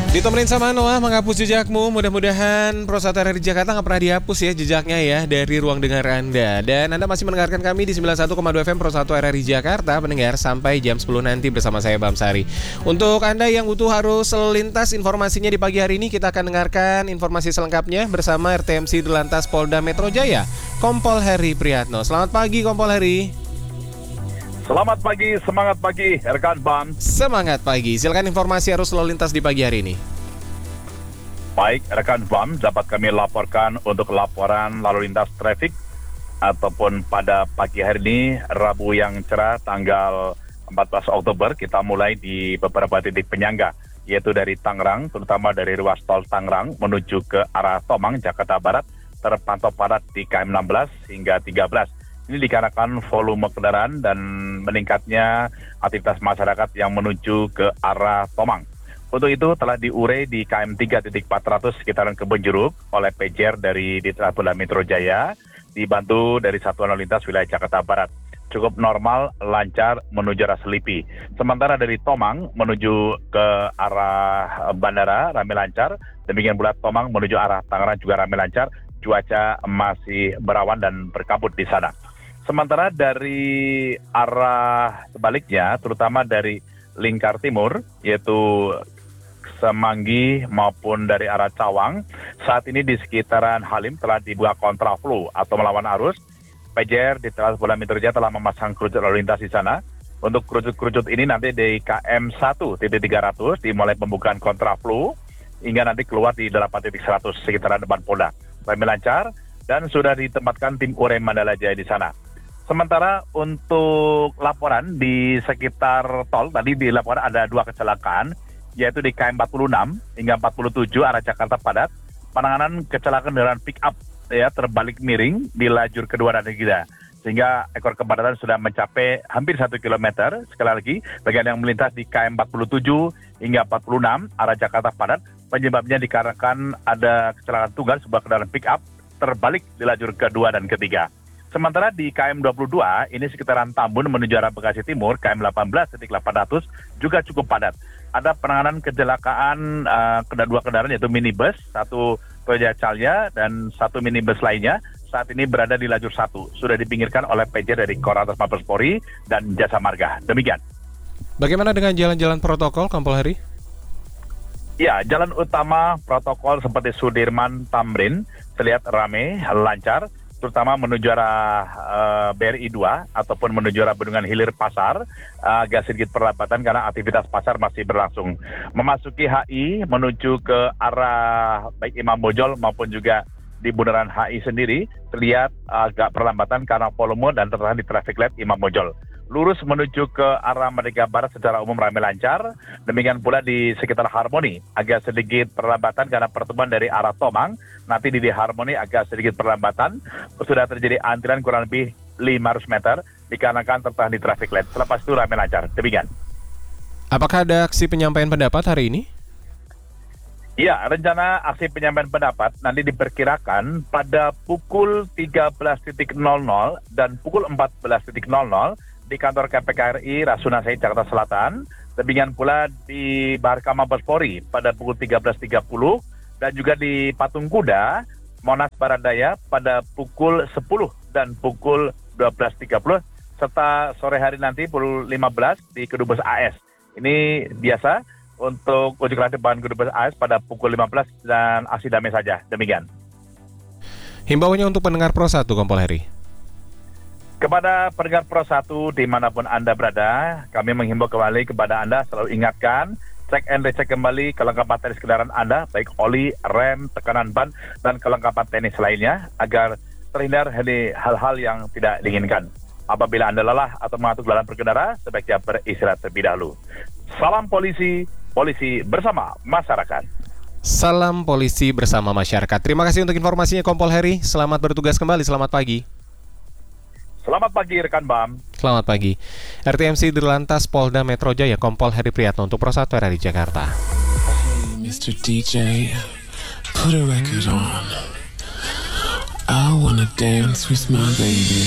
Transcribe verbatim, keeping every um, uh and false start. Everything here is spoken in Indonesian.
Ditemenin sama Noah menghapus jejakmu. Mudah-mudahan Pro satu R R I Jakarta gak pernah dihapus ya jejaknya ya dari ruang dengar Anda. Dan Anda masih mendengarkan kami di sembilan puluh satu koma dua F M Pro satu R R I Jakarta, pendengar, sampai jam sepuluh nanti bersama saya Bam Sari. Untuk Anda yang butuh harus lintas informasinya di pagi hari ini, kita akan dengarkan informasi selengkapnya bersama R T M C Dirlantas Polda Metro Jaya, Kompol Heri Priyatno. Selamat pagi Kompol Heri. Selamat pagi, semangat pagi, rekan Bam. Semangat pagi, silakan informasi arus lalu lintas di pagi hari ini. Baik, rekan Bam, dapat kami laporkan untuk laporan lalu lintas trafik ataupun pada pagi hari ini, Rabu yang cerah tanggal empat belas Oktober, kita mulai di beberapa titik penyangga, yaitu dari Tangerang, terutama dari ruas tol Tangerang menuju ke arah Tomang, Jakarta Barat, terpantau padat di K M enam belas hingga tiga belas. Ini dikarenakan volume kendaraan dan meningkatnya aktivitas masyarakat yang menuju ke arah Tomang. Untuk itu telah diurai di K M tiga titik empat ratus sekitaran Kebonjeruk oleh P J R dari Ditlantas Polda Metro Jaya, dibantu dari Satuan Lalu Lintas Wilayah Jakarta Barat. Cukup normal, lancar menuju arah Selipi. Sementara dari Tomang menuju ke arah bandara ramai lancar, demikian pula Tomang menuju arah Tangerang juga ramai lancar. Cuaca masih berawan dan berkabut di sana. Sementara dari arah sebaliknya, terutama dari lingkar timur, yaitu Semanggi maupun dari arah Cawang, saat ini di sekitaran Halim telah dibuka kontraflow atau melawan arus. P J R di Ditlantas Polda Metro Jaya telah memasang kerucut lalu lintas di sana. Untuk kerucut-kerucut ini nanti di K M satu titik tiga ratus dimulai pembukaan kontraflow hingga nanti keluar di delapan titik seratus sekitaran depan Polda. Ramai lancar dan sudah ditempatkan tim urai Mandala Jaya di sana. Sementara untuk laporan di sekitar tol, tadi di laporan ada dua kecelakaan, yaitu di K M empat puluh enam hingga empat puluh tujuh arah Jakarta Padat, penanganan kecelakaan kendaraan pick up ya terbalik miring di lajur kedua dan ketiga, sehingga ekor kepadatan sudah mencapai hampir satu kilometer. Sekali lagi, bagian yang melintas di K M empat puluh tujuh hingga empat puluh enam arah Jakarta Padat, penyebabnya dikarenakan ada kecelakaan tunggal sebuah kendaraan pick up terbalik di lajur kedua dan ketiga. Sementara di K M dua puluh dua, ini sekitaran Tambun menuju arah Bekasi Timur, K M delapan belas titik delapan ratus juga cukup padat. Ada penanganan kecelakaan uh, dua kendaraan yaitu minibus, satu Toyota Calya dan satu minibus lainnya. Saat ini berada di lajur satu, sudah dipinggirkan oleh P J dari Korlantas Mabes Polri dan Jasa Marga. Demikian. Bagaimana dengan jalan-jalan protokol, Kompol Heri? Ya, jalan utama protokol seperti Sudirman Tamrin terlihat ramai, lancar, terutama menuju arah uh, B R I dua ataupun menuju arah Bendungan Hilir Pasar, uh, agak sedikit perlambatan karena aktivitas pasar masih berlangsung. Memasuki H I menuju ke arah baik Imam Bonjol maupun juga di bundaran H I sendiri terlihat agak perlambatan karena volume dan tertahan di traffic light Imam Bonjol. Lurus menuju ke arah Merdeka Barat secara umum ramai lancar. Demikian pula di sekitar Harmoni agak sedikit perlambatan karena pertemuan dari arah Tomang. Nanti di, di Harmoni agak sedikit perlambatan. Sudah terjadi antrian kurang lebih lima ratus meter dikarenakan tertahan di traffic light. Selepas itu ramai lancar. Demikian. Apakah ada aksi penyampaian pendapat hari ini? Ya, rencana aksi penyampaian pendapat nanti diperkirakan pada pukul tiga belas nol nol dan pukul empat belas nol nol di kantor K P K R I Rasuna Said, Jakarta Selatan. Demikian pula di Barka Mabes Polri pada pukul tiga belas tiga puluh dan juga di Patung Kuda Monas Baradaya pada pukul sepuluh dan pukul dua belas tiga puluh serta sore hari nanti pukul lima belas di Kedubes A S. Ini biasa untuk uji kelak depan Kedubes A S pada pukul lima belas dan aksi damai saja. Demikian. Himbauannya untuk pendengar Pro satu, Kompol Heri. Kepada pendengar Pro satu dimanapun Anda berada, kami menghimbau kembali kepada Anda selalu ingatkan, cek and recheck kembali kelengkapan teknis kendaraan Anda, baik oli, rem, tekanan ban, dan kelengkapan teknis lainnya, agar terhindar dari hal-hal yang tidak diinginkan. Apabila Anda lelah atau mengantuk dalam berkendara, sebaiknya beristirahat terlebih dahulu. Salam polisi, polisi bersama masyarakat. Salam polisi bersama masyarakat. Terima kasih untuk informasinya, Kompol Heri. Selamat bertugas kembali, selamat pagi. Selamat pagi rekan Bam. Selamat pagi. R T M C Dirlantas Polda Metro Jaya, Kompol Heri Priyatno untuk Pro satu R R I Jakarta. Hey, Mister D J, put a record on. I wanna dance with my baby.